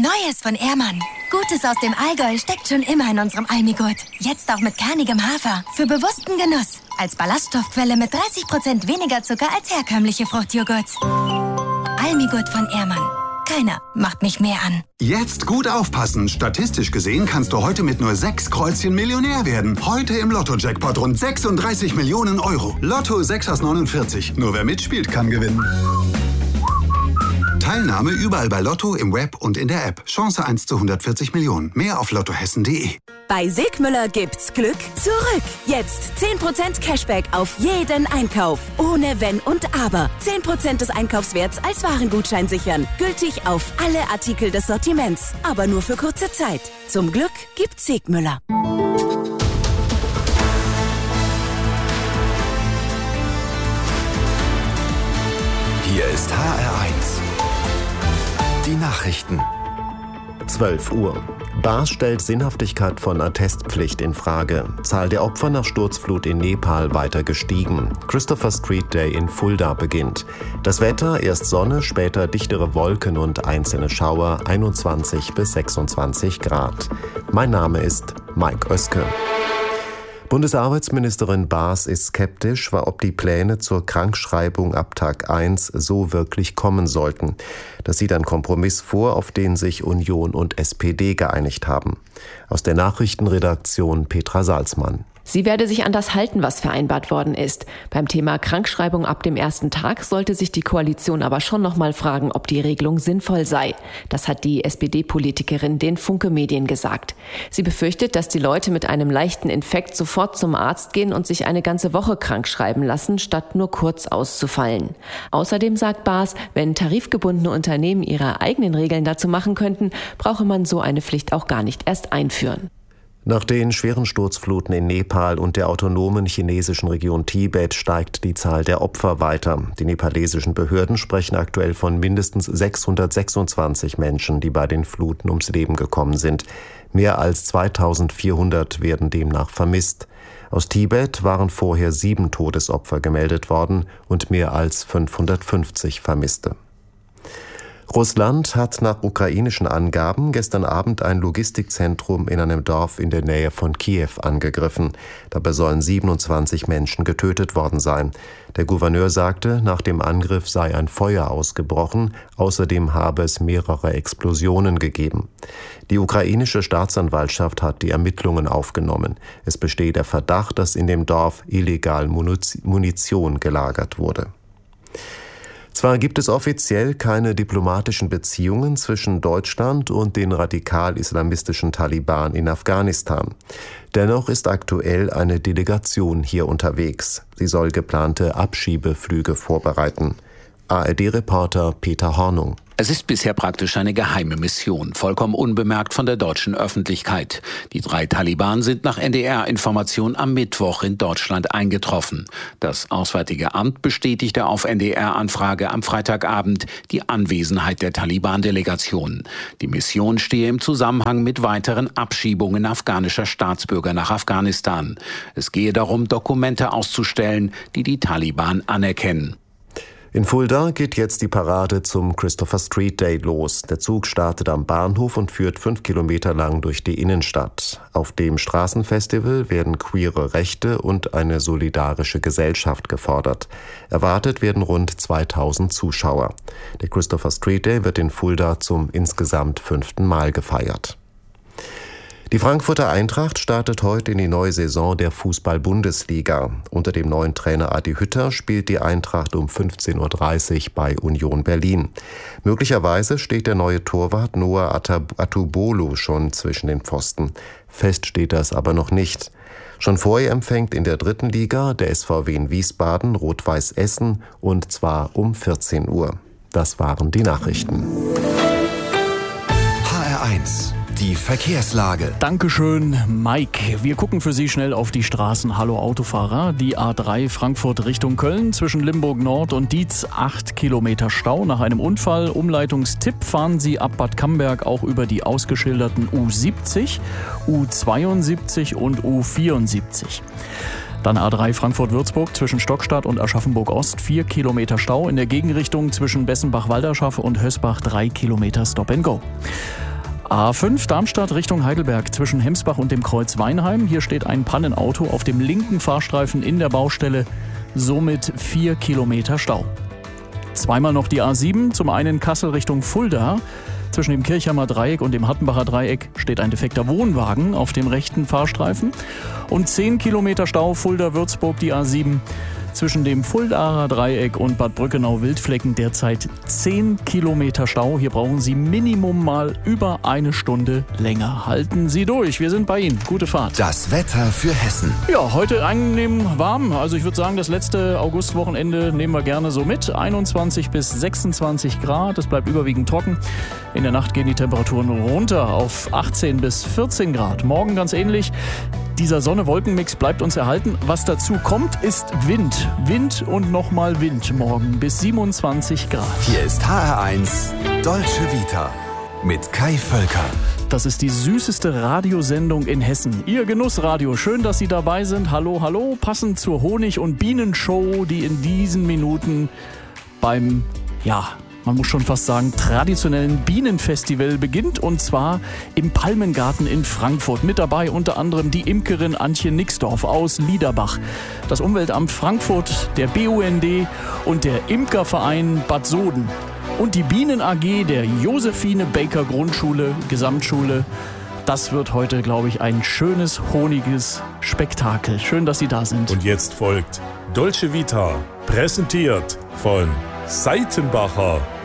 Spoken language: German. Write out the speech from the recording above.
Neues von Ehrmann. Gutes aus dem Allgäu steckt schon immer in unserem Almigurt. Jetzt auch mit kernigem Hafer. Für bewussten Genuss. Als Ballaststoffquelle mit 30% weniger Zucker als herkömmliche Fruchtjoghurts. Almigurt von Ehrmann. Keiner macht mich mehr an. Jetzt gut aufpassen. Statistisch gesehen kannst du heute mit nur 6 Kreuzchen Millionär werden. Heute im Lotto-Jackpot rund 36 Millionen Euro. Lotto 6 aus 49. Nur wer mitspielt, kann gewinnen. Teilnahme überall bei Lotto, im Web und in der App. Chance 1 zu 140 Millionen. Mehr auf lottohessen.de. Bei Sigmüller gibt's Glück zurück. Jetzt 10% Cashback auf jeden Einkauf. Ohne Wenn und Aber. 10% des Einkaufswerts als Warengutschein sichern. Gültig auf alle Artikel des Sortiments. Aber nur für kurze Zeit. Zum Glück gibt's Sigmüller. Hier ist HR1. Die Nachrichten. 12 Uhr. BAS stellt Sinnhaftigkeit von Attestpflicht in Frage. Zahl der Opfer nach Sturzflut in Nepal weiter gestiegen. Christopher Street Day in Fulda beginnt. Das Wetter, erst Sonne, später dichtere Wolken und einzelne Schauer, 21 bis 26 Grad. Mein Name ist Mike Oeske. Bundesarbeitsministerin Baas ist skeptisch, ob die Pläne zur Krankschreibung ab Tag 1 so wirklich kommen sollten. Das sieht ein Kompromiss vor, auf den sich Union und SPD geeinigt haben. Aus der Nachrichtenredaktion Petra Salzmann. Sie werde sich an das halten, was vereinbart worden ist. Beim Thema Krankschreibung ab dem ersten Tag sollte sich die Koalition aber schon noch mal fragen, ob die Regelung sinnvoll sei. Das hat die SPD-Politikerin den Funke Medien gesagt. Sie befürchtet, dass die Leute mit einem leichten Infekt sofort zum Arzt gehen und sich eine ganze Woche krank schreiben lassen, statt nur kurz auszufallen. Außerdem sagt Baas, wenn tarifgebundene Unternehmen ihre eigenen Regeln dazu machen könnten, brauche man so eine Pflicht auch gar nicht erst einführen. Nach den schweren Sturzfluten in Nepal und der autonomen chinesischen Region Tibet steigt die Zahl der Opfer weiter. Die nepalesischen Behörden sprechen aktuell von mindestens 626 Menschen, die bei den Fluten ums Leben gekommen sind. Mehr als 2400 werden demnach vermisst. Aus Tibet waren vorher 7 Todesopfer gemeldet worden und mehr als 550 Vermisste. Russland hat nach ukrainischen Angaben gestern Abend ein Logistikzentrum in einem Dorf in der Nähe von Kiew angegriffen. Dabei sollen 27 Menschen getötet worden sein. Der Gouverneur sagte, nach dem Angriff sei ein Feuer ausgebrochen. Außerdem habe es mehrere Explosionen gegeben. Die ukrainische Staatsanwaltschaft hat die Ermittlungen aufgenommen. Es besteht der Verdacht, dass in dem Dorf illegal Munition gelagert wurde. Zwar gibt es offiziell keine diplomatischen Beziehungen zwischen Deutschland und den radikal-islamistischen Taliban in Afghanistan. Dennoch ist aktuell eine Delegation hier unterwegs. Sie soll geplante Abschiebeflüge vorbereiten. ARD-Reporter Peter Hornung. Es ist bisher praktisch eine geheime Mission, vollkommen unbemerkt von der deutschen Öffentlichkeit. Die 3 Taliban sind nach NDR-Information am Mittwoch in Deutschland eingetroffen. Das Auswärtige Amt bestätigte auf NDR-Anfrage am Freitagabend die Anwesenheit der Taliban-Delegation. Die Mission stehe im Zusammenhang mit weiteren Abschiebungen afghanischer Staatsbürger nach Afghanistan. Es gehe darum, Dokumente auszustellen, die die Taliban anerkennen. In Fulda geht jetzt die Parade zum Christopher Street Day los. Der Zug startet am Bahnhof und führt 5 Kilometer lang durch die Innenstadt. Auf dem Straßenfestival werden queere Rechte und eine solidarische Gesellschaft gefordert. Erwartet werden rund 2000 Zuschauer. Der Christopher Street Day wird in Fulda zum insgesamt 5. Mal gefeiert. Die Frankfurter Eintracht startet heute in die neue Saison der Fußball-Bundesliga. Unter dem neuen Trainer Adi Hütter spielt die Eintracht um 15.30 Uhr bei Union Berlin. Möglicherweise steht der neue Torwart Noah Atubolo schon zwischen den Pfosten. Fest steht das aber noch nicht. Schon vorher empfängt in der 3. Liga der SVW in Wiesbaden Rot-Weiß Essen und zwar um 14 Uhr. Das waren die Nachrichten. HR1. Die Verkehrslage. Dankeschön, Mike. Wir gucken für Sie schnell auf die Straßen. Hallo Autofahrer. Die A3 Frankfurt Richtung Köln zwischen Limburg Nord und Dietz 8 Kilometer Stau nach einem Unfall. Umleitungstipp: fahren Sie ab Bad Camberg auch über die ausgeschilderten U70, U72 und U74. Dann A3 Frankfurt-Würzburg zwischen Stockstadt und Aschaffenburg-Ost 4 Kilometer Stau. In der Gegenrichtung zwischen Bessenbach-Walderschaft und Hösbach 3 Kilometer Stop-and-Go. A5 Darmstadt Richtung Heidelberg zwischen Hemsbach und dem Kreuz Weinheim. Hier steht ein Pannenauto auf dem linken Fahrstreifen in der Baustelle. Somit 4 Kilometer Stau. Zweimal noch die A7, zum einen Kassel Richtung Fulda. Zwischen dem Kirchheimer Dreieck und dem Hattenbacher Dreieck steht ein defekter Wohnwagen auf dem rechten Fahrstreifen. Und 10 Kilometer Stau Fulda-Würzburg, die A7. Zwischen dem Fuldaer Dreieck und Bad Brückenau-Wildflecken derzeit 10 Kilometer Stau. Hier brauchen Sie Minimum mal über eine Stunde länger. Halten Sie durch, wir sind bei Ihnen. Gute Fahrt. Das Wetter für Hessen. Ja, heute angenehm warm. Also ich würde sagen, das letzte Augustwochenende nehmen wir gerne so mit. 21 bis 26 Grad, es bleibt überwiegend trocken. In der Nacht gehen die Temperaturen runter auf 18 bis 14 Grad. Morgen ganz ähnlich. Dieser Sonne-Wolken-Mix bleibt uns erhalten. Was dazu kommt, ist Wind. Wind und nochmal Wind morgen bis 27 Grad. Hier ist HR1 Dolce Vita mit Kai Völker. Das ist die süßeste Radiosendung in Hessen. Ihr Genussradio. Schön, dass Sie dabei sind. Hallo, hallo. Passend zur Honig- und Bienenshow, die in diesen Minuten beim, man muss schon fast sagen, traditionellen Bienenfestival beginnt, und zwar im Palmengarten in Frankfurt. Mit dabei unter anderem die Imkerin Antje Nixdorf aus Liederbach, das Umweltamt Frankfurt, der BUND und der Imkerverein Bad Soden und die Bienen AG der Josephine Baker Grundschule, Gesamtschule. Das wird heute, glaube ich, ein schönes, honiges Spektakel. Schön, dass Sie da sind. Und jetzt folgt Dolce Vita, präsentiert von Seitenbacher.